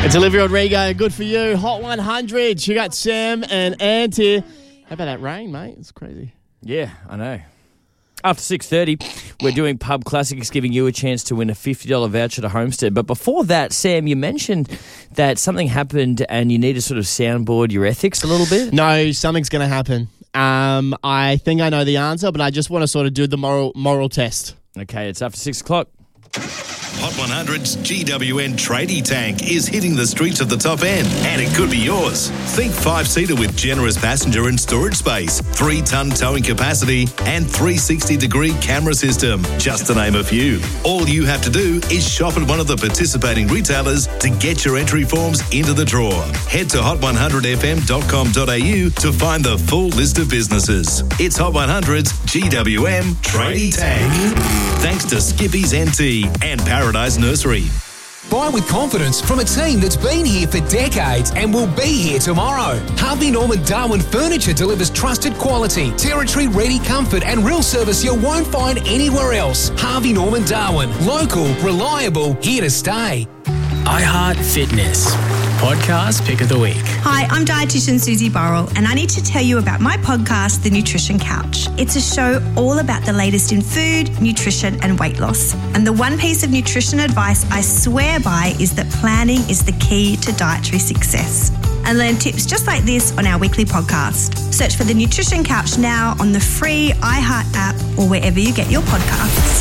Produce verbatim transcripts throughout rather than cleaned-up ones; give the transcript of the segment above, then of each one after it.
It's Olivia Rodrigo. Good for you. Hot one hundred. You got Sam and Ant here. How about that rain, mate? It's crazy. Yeah, I know. After six thirty, we're doing Pub Classics, giving you a chance to win a fifty dollars voucher to Homestead. But before that, Sam, you mentioned that something happened and you need to sort of soundboard your ethics a little bit. No, something's going to happen. Um, I think I know the answer, but I just want to sort of do the moral moral test. Okay, it's after six o'clock. Hot one hundred's G W N Tradie Tank is hitting the streets of the top end, and it could be yours. Think five-seater with generous passenger and storage space, three-ton towing capacity, and three sixty degree camera system, just to name a few. All you have to do is shop at one of the participating retailers to get your entry forms into the draw. Head to hot one hundred f m dot com dot a u to find the full list of businesses. It's Hot one hundred's G W M Tradie Tank. Thanks to Skippy's N T and Paradise Nursery. Buy with confidence from a team that's been here for decades and will be here tomorrow. Harvey Norman Darwin Furniture delivers trusted quality, territory-ready comfort and real service you won't find anywhere else. Harvey Norman Darwin. Local, reliable, here to stay. iHeart Fitness. Podcast Pick of the Week. Hi, I'm dietitian Susie Burrell, and I need to tell you about my podcast, The Nutrition Couch. It's a show all about the latest in food, nutrition, and weight loss. And the one piece of nutrition advice I swear by is that planning is the key to dietary success. And learn tips just like this on our weekly podcast. Search for The Nutrition Couch now on the free iHeart app or wherever you get your podcasts.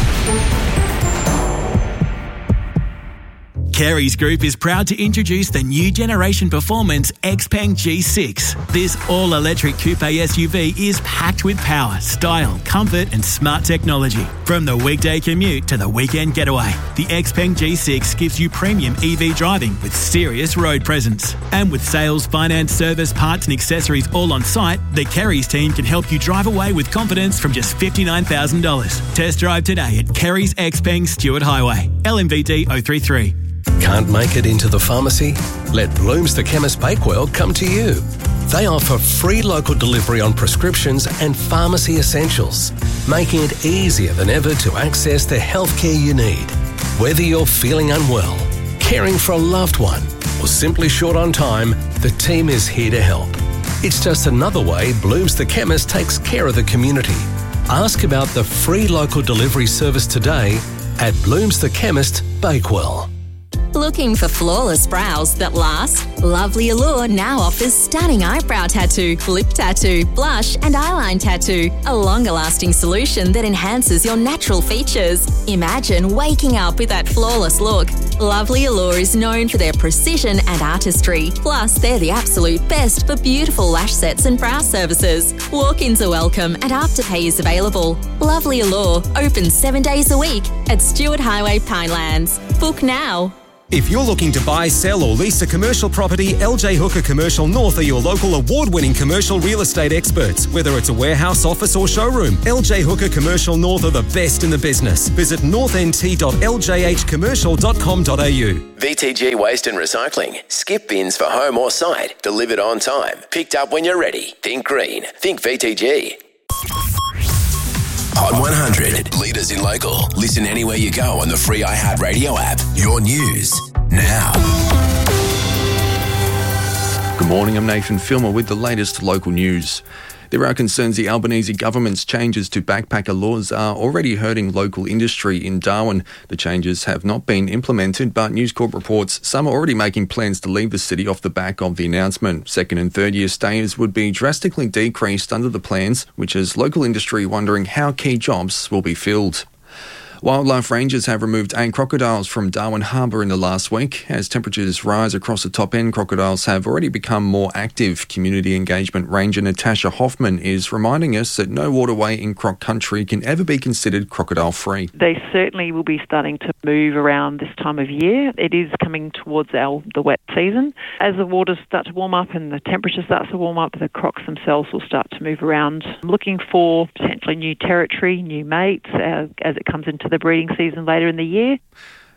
Kerry's Group is proud to introduce the new generation performance Xpeng G six. This all-electric coupe S U V is packed with power, style, comfort and smart technology. From the weekday commute to the weekend getaway, the Xpeng G six gives you premium E V driving with serious road presence. And with sales, finance, service, parts and accessories all on site, the Kerry's team can help you drive away with confidence from just fifty-nine thousand dollars. Test drive today at Kerry's Xpeng Stewart Highway, L M V D oh three three. Can't make it into the pharmacy? Let Blooms the Chemist Bakewell come to you. They offer free local delivery on prescriptions and pharmacy essentials, making it easier than ever to access the healthcare you need. Whether you're feeling unwell, caring for a loved one, or simply short on time, the team is here to help. It's just another way Blooms the Chemist takes care of the community. Ask about the free local delivery service today at Blooms the Chemist Bakewell. Looking for flawless brows that last? Lovely Allure now offers stunning eyebrow tattoo, lip tattoo, blush and eyeline tattoo. A longer-lasting solution that enhances your natural features. Imagine waking up with that flawless look. Lovely Allure is known for their precision and artistry. Plus, they're the absolute best for beautiful lash sets and brow services. Walk-ins are welcome and Afterpay is available. Lovely Allure, open seven days a week at Stewart Highway, Pinelands. Book now. If you're looking to buy, sell or lease a commercial property, L J Hooker Commercial North are your local award-winning commercial real estate experts. Whether it's a warehouse, office or showroom, L J Hooker Commercial North are the best in the business. Visit north n t dot l j h commercial dot com dot a u. V T G Waste and Recycling. Skip bins for home or site. Delivered on time. Picked up when you're ready. Think green. Think V T G. Hot one hundred. Leaders in local. Listen anywhere you go on the free iHeart Radio app. Your news now. Good morning, I'm Nathan Filmer with the latest local news. There are concerns the Albanese government's changes to backpacker laws are already hurting local industry in Darwin. The changes have not been implemented, but News Corp reports some are already making plans to leave the city off the back of the announcement. Second and third year stayers would be drastically decreased under the plans, which has local industry wondering how key jobs will be filled. Wildlife rangers have removed eight crocodiles from Darwin Harbour in the last week. As temperatures rise across the top end, crocodiles have already become more active. Community engagement ranger Natasha Hoffman is reminding us that no waterway in Croc Country can ever be considered crocodile-free. They certainly will be starting to move around this time of year. It is coming towards our the wet season. As the waters start to warm up and the temperature starts to warm up, the crocs themselves will start to move around, looking for potentially new territory, new mates, uh, as it comes into the breeding season later in the year.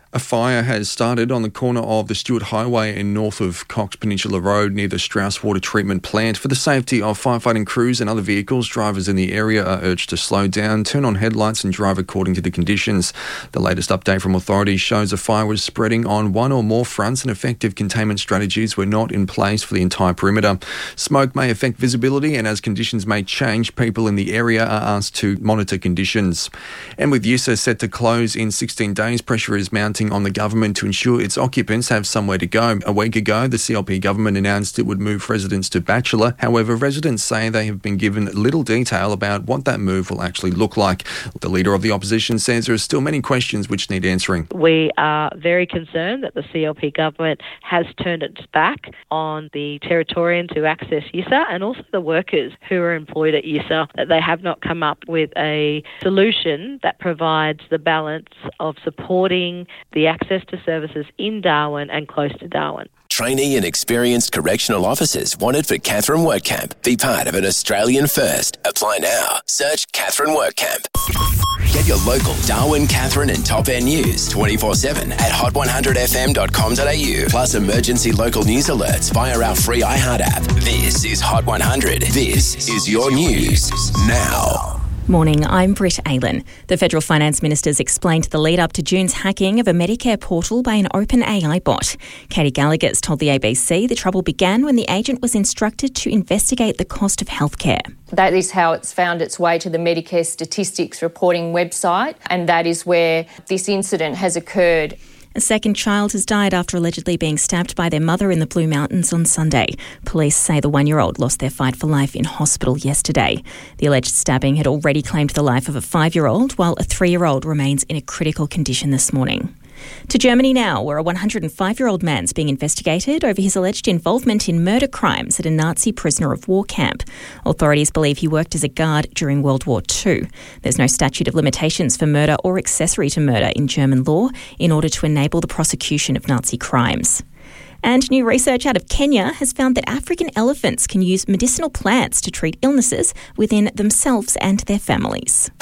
A fire has started on the corner of the Stewart Highway and north of Cox Peninsula Road near the Strauss Water Treatment Plant. For the safety of firefighting crews and other vehicles, drivers in the area are urged to slow down, turn on headlights and drive according to the conditions. The latest update from authorities shows a fire was spreading on one or more fronts and effective containment strategies were not in place for the entire perimeter. Smoke may affect visibility, and as conditions may change, people in the area are asked to monitor conditions. And with Yissa set to close in sixteen days, pressure is mounting on the government to ensure its occupants have somewhere to go. A week ago, the C L P government announced it would move residents to Bachelor. However, residents say they have been given little detail about what that move will actually look like. The leader of the opposition says there are still many questions which need answering. We are very concerned that the C L P government has turned its back on the Territorian to access Yissa and also the workers who are employed at Yissa, that they have not come up with a solution that provides the balance of supporting the access to services in Darwin and close to Darwin. Trainee and experienced correctional officers wanted for Catherine Workcamp. Be part of an Australian first. Apply now. Search Catherine Workcamp. Get your local Darwin, Catherine and Top End news twenty-four seven at hot one hundred f m dot com dot a u. Plus emergency local news alerts via our free iHeart app. This is Hot one hundred. This is your news now. Morning, I'm Britt Aylan. The Federal Finance Minister's explained the lead-up to June's hacking of a Medicare portal by an open A I bot. Katie Gallagher's told the A B C the trouble began when the agent was instructed to investigate the cost of healthcare. That is how it's found its way to the Medicare Statistics reporting website, and that is where this incident has occurred. A second child has died after allegedly being stabbed by their mother in the Blue Mountains on Sunday. Police say the one-year-old lost their fight for life in hospital yesterday. The alleged stabbing had already claimed the life of a five-year-old, while a three-year-old remains in a critical condition this morning. To Germany now, where a one hundred five-year-old man's being investigated over his alleged involvement in murder crimes at a Nazi prisoner of war camp. Authorities believe he worked as a guard during World War Two. There's no statute of limitations for murder or accessory to murder in German law in order to enable the prosecution of Nazi crimes. And new research out of Kenya has found that African elephants can use medicinal plants to treat illnesses within themselves and their families.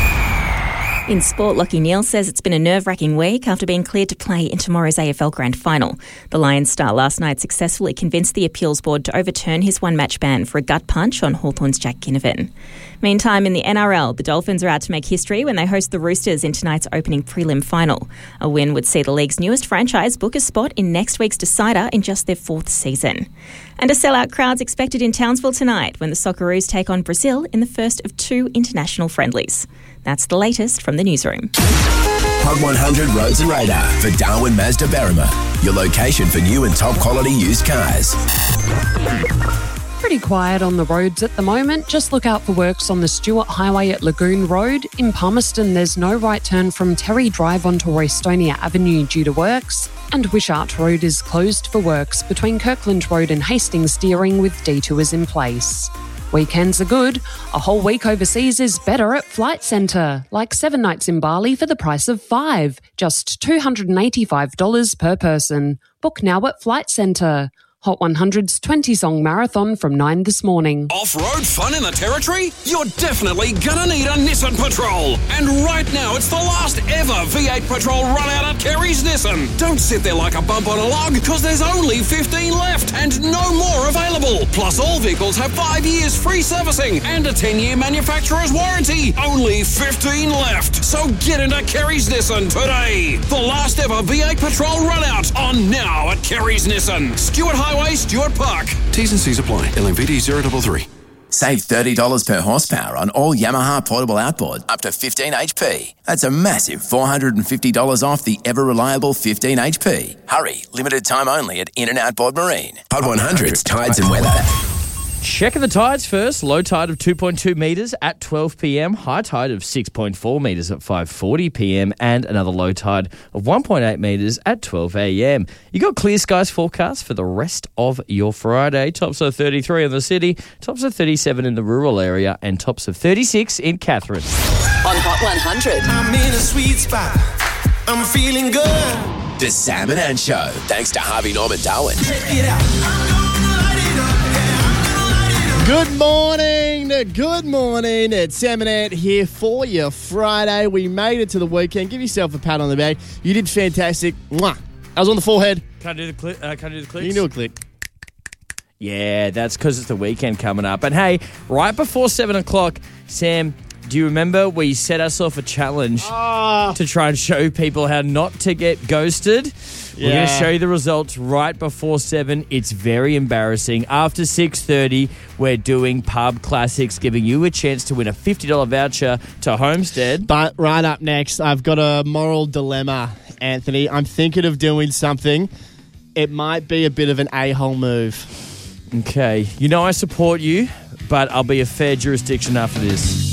In sport, Lachie Neale says it's been a nerve-wracking week after being cleared to play in tomorrow's A F L Grand Final. The Lions star last night successfully convinced the appeals board to overturn his one-match ban for a gut punch on Hawthorn's Jack Ginnivan. Meantime, in the N R L, the Dolphins are out to make history when they host the Roosters in tonight's opening prelim final. A win would see the league's newest franchise book a spot in next week's decider in just their fourth season. And a sellout crowd's expected in Townsville tonight when the Socceroos take on Brazil in the first of two international friendlies. That's the latest from the newsroom. Hot one hundred Roads and Radar for Darwin Mazda Berrima. Your location for new and top quality used cars. Pretty quiet on the roads at the moment. Just look out for works on the Stewart Highway at Lagoon Road. In Palmerston, there's no right turn from Terry Drive onto Roystonia Avenue due to works. And Wishart Road is closed for works between Kirkland Road and Hastings Steering with detours in place. Weekends are good. A whole week overseas is better at Flight Centre, like seven nights in Bali for the price of five, just two hundred eighty-five dollars per person. Book now at Flight Centre. Hot one hundred's twenty-song marathon from nine this morning. Off-road fun in the Territory? You're definitely gonna need a Nissan Patrol. And right now, it's the last ever V eight Patrol run out at Kerry's Nissan. Don't sit there like a bump on a log, because there's only fifteen left and no more available. Plus, all vehicles have five years free servicing and a ten-year manufacturer's warranty. Only fifteen left. So get into Kerry's Nissan today. The last ever V eight Patrol run out on now at Kerry's Nissan. Stewart Highway, Stewart Park. T's and C's apply. L M V D zero three three. Save thirty dollars per horsepower on all Yamaha portable outboard up to fifteen H P. That's a massive four hundred fifty dollars off the ever-reliable fifteen H P. Hurry, limited time only at In and Outboard Marine. Hot one hundred's Tides and Weather. Checking the tides first. Low tide of two point two metres at twelve p m. High tide of six point four metres at five forty p m. And another low tide of one point eight metres at twelve a m. You got clear skies forecast for the rest of your Friday. Tops of thirty-three in the city, tops of thirty-seven in the rural area, and tops of thirty-six in Catherine. On Hot one hundred. I'm in a sweet spot. I'm feeling good. The Sam and Ann Show. Thanks to Harvey Norman Darwin. Check it out. Good morning. morning, good morning. It's Sam and Ant here for you. Friday, we made it to the weekend. Give yourself a pat on the back. You did fantastic. Mwah. I was on the forehead. Can I do the click? Uh, can I do the clicks? You can do a click. Yeah, that's because it's the weekend coming up. And hey, right before seven o'clock, Sam, do you remember we set ourselves a challenge oh. to try and show people how not to get ghosted? Yeah. We're going to show you the results right before seven. It's very embarrassing. After six thirty, we're doing Pub Classics, giving you a chance to win a fifty dollars voucher to Homestead. But right up next, I've got a moral dilemma, Anthony. I'm thinking of doing something. It might be a bit of an a-hole move. Okay. You know I support you, but I'll be a fair jurisdiction after this.